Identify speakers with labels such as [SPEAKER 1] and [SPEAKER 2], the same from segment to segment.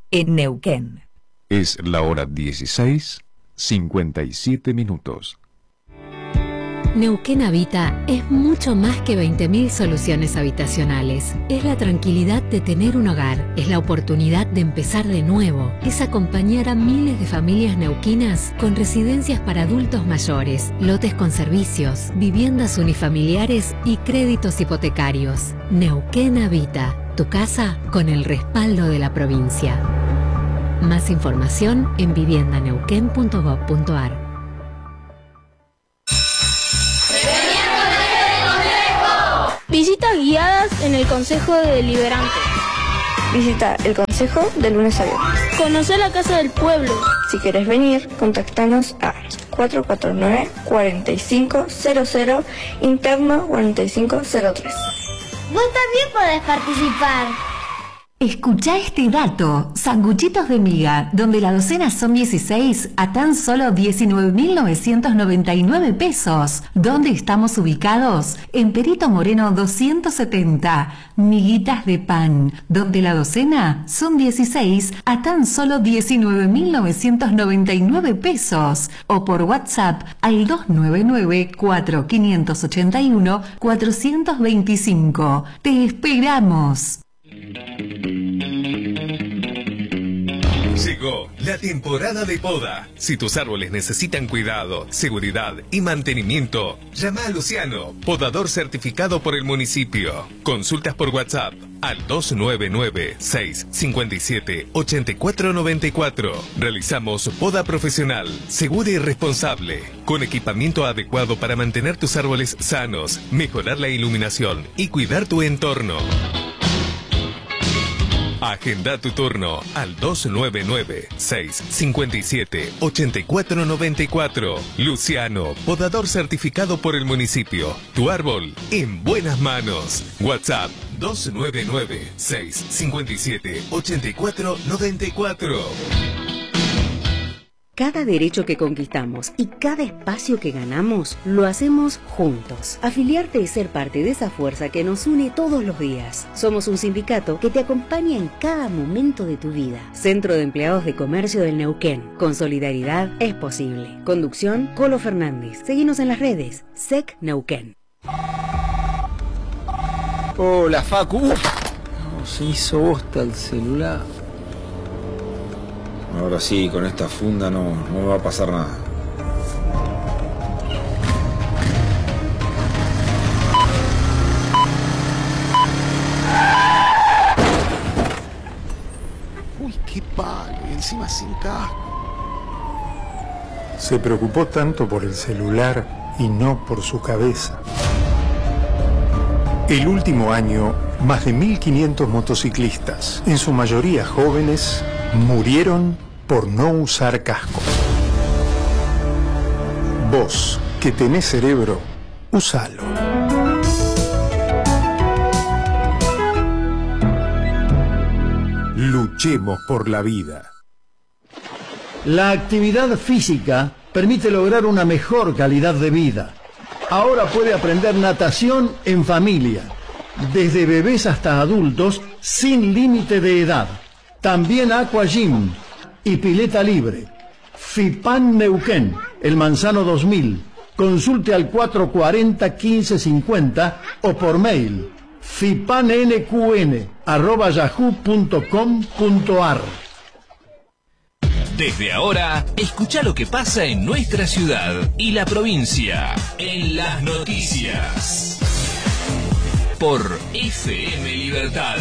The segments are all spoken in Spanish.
[SPEAKER 1] en Neuquén.
[SPEAKER 2] Es la hora 16:57.
[SPEAKER 3] Neuquén Habita es mucho más que 20.000 soluciones habitacionales. Es la tranquilidad de tener un hogar, es la oportunidad de empezar de nuevo, es acompañar a miles de familias neuquinas con residencias para adultos mayores, lotes con servicios, viviendas unifamiliares y créditos hipotecarios. Neuquén Habita, tu casa con el respaldo de la provincia. Más información en viviendaneuquén.gov.ar.
[SPEAKER 4] Visitas guiadas en el Consejo Deliberante.
[SPEAKER 5] Visita el Consejo de lunes a viernes.
[SPEAKER 4] Conocer la Casa del Pueblo.
[SPEAKER 5] Si querés venir, contactanos a 449-4500, interno 4503.
[SPEAKER 6] Vos también podés participar.
[SPEAKER 7] Escuchá este dato, sanguchitos de miga, donde la docena son 16 a tan solo 19.999 pesos. ¿Dónde estamos ubicados? En Perito Moreno 270, miguitas de pan, donde la docena son 16 a tan solo 19.999 pesos. O por WhatsApp al 299-4581-425. ¡Te esperamos!
[SPEAKER 8] Llegó la temporada de poda. Si tus árboles necesitan cuidado, seguridad y mantenimiento, llama a Luciano, podador certificado por el municipio. Consultas por WhatsApp al 299-657-8494. Realizamos poda profesional, segura y responsable, con equipamiento adecuado para mantener tus árboles sanos, mejorar la iluminación y cuidar tu entorno. Agenda tu turno al 299-657-8494. Luciano, podador certificado por el municipio. Tu árbol en buenas manos. WhatsApp 299-657-8494.
[SPEAKER 9] Cada derecho que conquistamos y cada espacio que ganamos, lo hacemos juntos. Afiliarte es ser parte de esa fuerza que nos une todos los días. Somos un sindicato que te acompaña en cada momento de tu vida. Centro de Empleados de Comercio del Neuquén. Con solidaridad es posible. Conducción, Colo Fernández. Seguinos en las redes. SEC Neuquén.
[SPEAKER 10] Hola, Facu. No, se hizo bosta el celular.
[SPEAKER 11] Ahora sí, con esta funda no me va a pasar nada.
[SPEAKER 10] Uy, qué palo, y encima sin casco.
[SPEAKER 12] Se preocupó tanto por el celular y no por su cabeza. El último año, más de 1.500 motociclistas, en su mayoría jóvenes, murieron por no usar casco. Vos, que tenés cerebro, usalo. Luchemos por la vida.
[SPEAKER 13] La actividad física permite lograr una mejor calidad de vida. Ahora puede aprender natación en familia, desde bebés hasta adultos, sin límite de edad. También Aqua Gym y pileta libre. FIPAN Neuquén, El Manzano 2000. Consulte al 440-1550 o por mail fipannqn@yahoo.com.ar.
[SPEAKER 14] Desde ahora, escucha lo que pasa en nuestra ciudad y la provincia en las noticias. Por FM Libertad.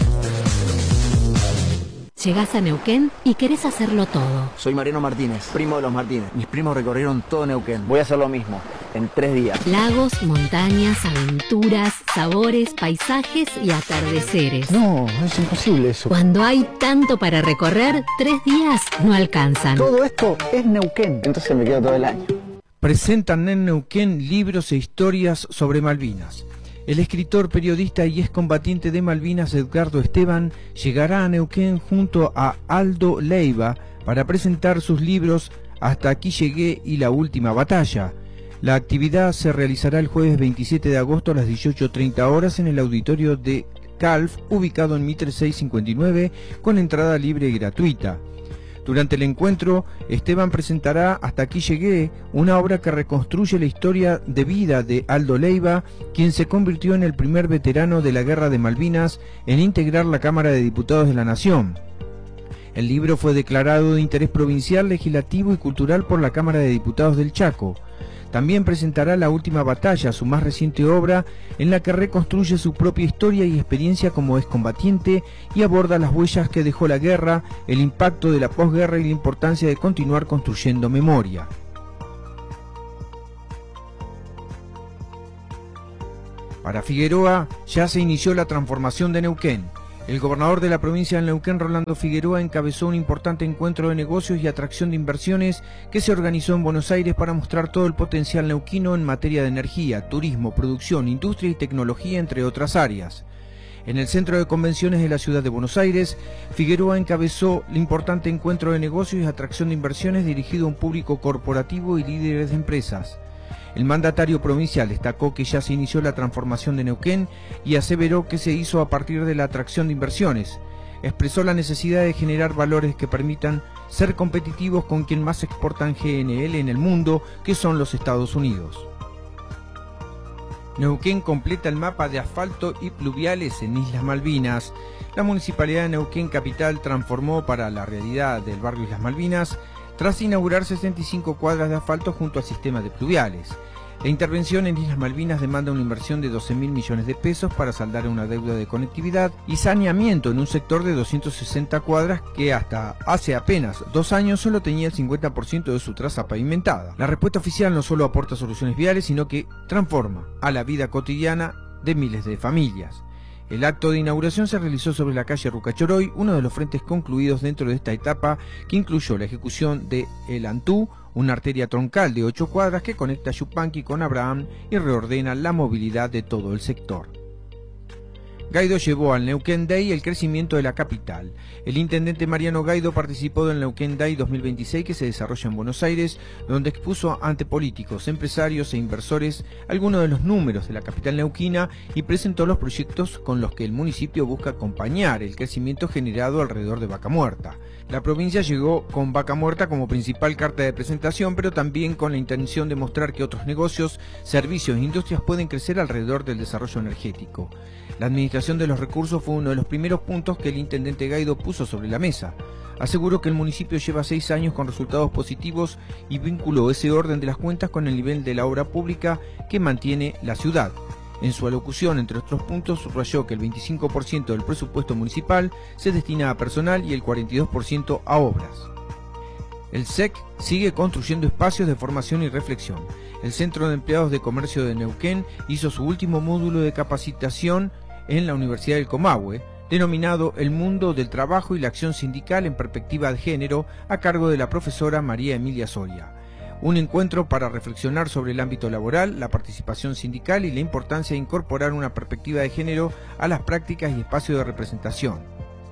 [SPEAKER 3] Llegás a Neuquén y querés hacerlo todo.
[SPEAKER 10] Soy Mariano Martínez, primo de los Martínez. Mis primos recorrieron todo Neuquén. Voy a hacer lo mismo, en 3 días.
[SPEAKER 3] Lagos, montañas, aventuras, sabores, paisajes y atardeceres.
[SPEAKER 10] No, es imposible eso.
[SPEAKER 3] Cuando hay tanto para recorrer, 3 días no alcanzan.
[SPEAKER 10] Todo esto es Neuquén. Entonces me quedo todo el año.
[SPEAKER 15] Presentan en Neuquén libros e historias sobre Malvinas. El escritor, periodista y excombatiente de Malvinas, Edgardo Esteban, llegará a Neuquén junto a Aldo Leiva para presentar sus libros Hasta aquí llegué y La última batalla. La actividad se realizará el jueves 27 de agosto a las 18:30 horas en el auditorio de CALF, ubicado en Mitre 659, con entrada libre y gratuita. Durante el encuentro, Esteban presentará Hasta aquí llegué, una obra que reconstruye la historia de vida de Aldo Leiva, quien se convirtió en el primer veterano de la Guerra de Malvinas en integrar la Cámara de Diputados de la Nación. El libro fue declarado de interés provincial, legislativo y cultural por la Cámara de Diputados del Chaco. También presentará La última batalla, su más reciente obra, en la que reconstruye su propia historia y experiencia como excombatiente y aborda las huellas que dejó la guerra, el impacto de la posguerra y la importancia de continuar construyendo memoria. Para Figueroa, ya se inició la transformación de Neuquén. El gobernador de la provincia de Neuquén, Rolando Figueroa, encabezó un importante encuentro de negocios y atracción de inversiones que se organizó en Buenos Aires para mostrar todo el potencial neuquino en materia de energía, turismo, producción, industria y tecnología, entre otras áreas. En el Centro de Convenciones de la ciudad de Buenos Aires, Figueroa encabezó el importante encuentro de negocios y atracción de inversiones dirigido a un público corporativo y líderes de empresas. El mandatario provincial destacó que ya se inició la transformación de Neuquén y aseveró que se hizo a partir de la atracción de inversiones. Expresó la necesidad de generar valores que permitan ser competitivos con quien más exportan GNL en el mundo, que son los Estados Unidos. Neuquén completa el mapa de asfalto y pluviales en Islas Malvinas. La Municipalidad de Neuquén Capital transformó para la realidad del barrio Islas Malvinas tras inaugurar 65 cuadras de asfalto junto al sistema de pluviales. La intervención en Islas Malvinas demanda una inversión de 12.000 millones de pesos para saldar una deuda de conectividad y saneamiento en un sector de 260 cuadras que hasta hace apenas 2 años solo tenía el 50% de su traza pavimentada. La respuesta oficial no solo aporta soluciones viales, sino que transforma a la vida cotidiana de miles de familias. El acto de inauguración se realizó sobre la calle Rucachoroy, uno de los frentes concluidos dentro de esta etapa, que incluyó la ejecución de El Antú, una arteria troncal de 8 cuadras que conecta Yupanqui con Abraham y reordena la movilidad de todo el sector. Gaido llevó al Neuquén Day el crecimiento de la capital. El intendente Mariano Gaido participó del Neuquén Day 2026 que se desarrolla en Buenos Aires, donde expuso ante políticos, empresarios e inversores algunos de los números de la capital neuquina y presentó los proyectos con los que el municipio busca acompañar el crecimiento generado alrededor de Vaca Muerta. La provincia llegó con Vaca Muerta como principal carta de presentación, pero también con la intención de mostrar que otros negocios, servicios e industrias pueden crecer alrededor del desarrollo energético. La administración de los recursos fue uno de los primeros puntos que el intendente Gaido puso sobre la mesa. Aseguró que el municipio lleva 6 años con resultados positivos y vinculó ese orden de las cuentas con el nivel de la obra pública que mantiene la ciudad. En su alocución, entre otros puntos, subrayó que el 25% del presupuesto municipal se destina a personal y el 42% a obras. El SEC sigue construyendo espacios de formación y reflexión. El Centro de Empleados de Comercio de Neuquén hizo su último módulo de capacitación en la Universidad del Comahue, denominado El Mundo del Trabajo y la Acción Sindical en Perspectiva de Género, a cargo de la profesora María Emilia Soria. Un encuentro para reflexionar sobre el ámbito laboral, la participación sindical y la importancia de incorporar una perspectiva de género a las prácticas y espacios de representación.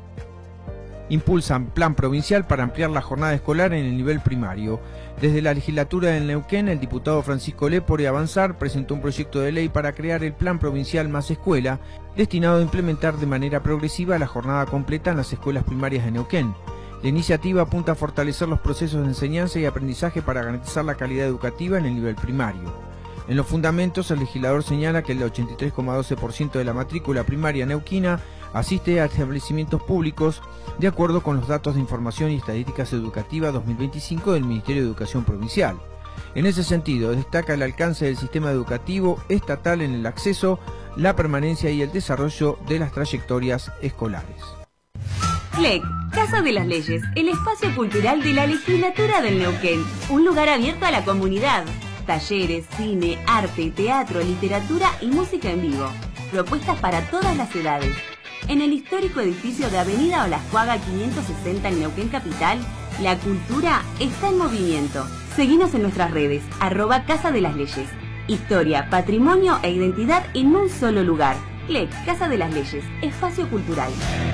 [SPEAKER 15] Impulsan plan provincial para ampliar la jornada escolar en el nivel primario. Desde la legislatura del Neuquén, el diputado Francisco Lepore Avanzar presentó un proyecto de ley para crear el plan provincial Más Escuela, destinado a implementar de manera progresiva la jornada completa en las escuelas primarias de Neuquén. La iniciativa apunta a fortalecer los procesos de enseñanza y aprendizaje para garantizar la calidad educativa en el nivel primario. En los fundamentos, el legislador señala que el 83,12% de la matrícula primaria neuquina asiste a establecimientos públicos, de acuerdo con los datos de Información y Estadísticas Educativas 2025 del Ministerio de Educación Provincial. En ese sentido, destaca el alcance del sistema educativo estatal en el acceso, la permanencia y el desarrollo de las trayectorias escolares.
[SPEAKER 1] CLEC, Casa de las Leyes, el espacio cultural de la legislatura del Neuquén, un lugar abierto a la comunidad. Talleres, cine, arte, teatro, literatura y música en vivo. Propuestas para todas las edades. En el histórico edificio de Avenida Olascuaga 560 en Neuquén Capital, la cultura está en movimiento. Seguinos en nuestras redes, @Casa de las Leyes. Historia, patrimonio e identidad en un solo lugar. CLEC, Casa de las Leyes, espacio cultural.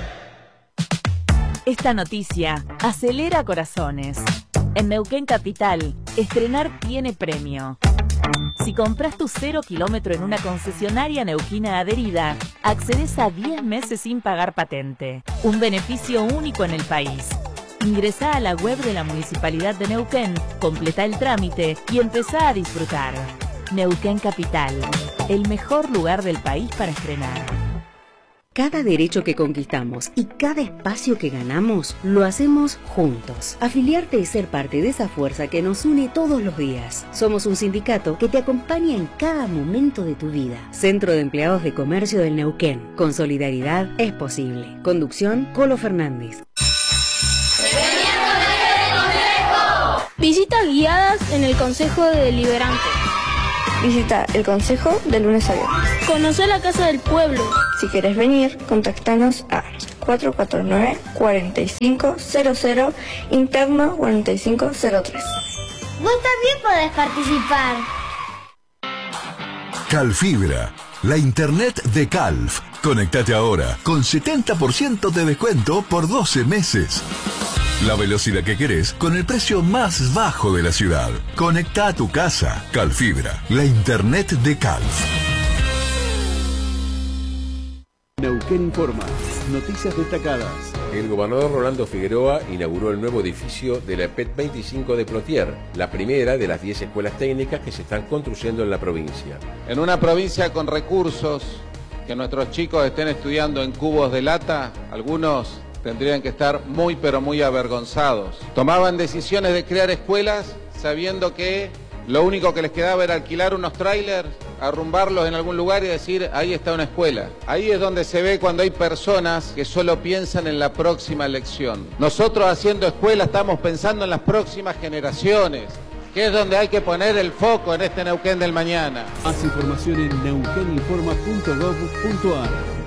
[SPEAKER 16] Esta noticia acelera corazones. En Neuquén Capital, estrenar tiene premio. Si compras tu 0 kilómetro en una concesionaria neuquina adherida, accedes a 10 meses sin pagar patente. Un beneficio único en el país. Ingresá a la web de la Municipalidad de Neuquén, completa el trámite y empezá a disfrutar. Neuquén Capital, el mejor lugar del país para estrenar.
[SPEAKER 9] Cada derecho que conquistamos y cada espacio que ganamos, lo hacemos juntos. Afiliarte y ser parte de esa fuerza que nos une todos los días. Somos un sindicato que te acompaña en cada momento de tu vida. Centro de Empleados de Comercio del Neuquén. Con solidaridad es posible. Conducción, Colo Fernández.
[SPEAKER 4] Visitas guiadas en el Consejo Deliberante.
[SPEAKER 5] Visita el Consejo de lunes a viernes.
[SPEAKER 4] Conocer la Casa del Pueblo.
[SPEAKER 5] Si quieres venir, contactanos a 449-4500, interno 4503.
[SPEAKER 6] Vos también podés participar.
[SPEAKER 17] Calfibra, la internet de Calf. Conectate ahora con 70% de descuento por 12 meses. La velocidad que querés con el precio más bajo de la ciudad. Conecta a tu casa. Calfibra, la internet de Calf.
[SPEAKER 18] Neuquén Informa. Noticias destacadas.
[SPEAKER 19] El gobernador Rolando Figueroa inauguró el nuevo edificio de la EPET 25 de Plotier, la primera de las 10 escuelas técnicas que se están construyendo en la provincia.
[SPEAKER 20] En una provincia con recursos, que nuestros chicos estén estudiando en cubos de lata, algunos tendrían que estar muy pero muy avergonzados. Tomaban decisiones de crear escuelas sabiendo que lo único que les quedaba era alquilar unos trailers, arrumbarlos en algún lugar y decir, ahí está una escuela. Ahí es donde se ve cuando hay personas que solo piensan en la próxima elección. Nosotros haciendo escuela estamos pensando en las próximas generaciones, que es donde hay que poner el foco en este Neuquén del mañana.
[SPEAKER 18] Más información en neuqueninforma.gov.ar.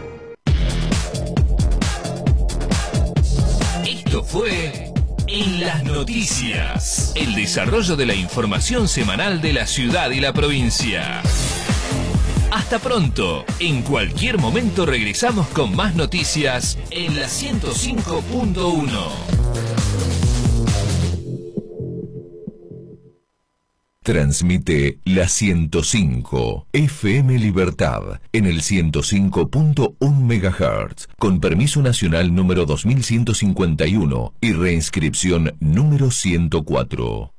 [SPEAKER 14] Esto fue En las Noticias, el desarrollo de la información semanal de la ciudad y la provincia. Hasta pronto. En cualquier momento regresamos con más noticias en la 105.1.
[SPEAKER 2] Transmite la 105 FM Libertad en el 105.1 MHz con permiso nacional número 2151 y reinscripción número 104.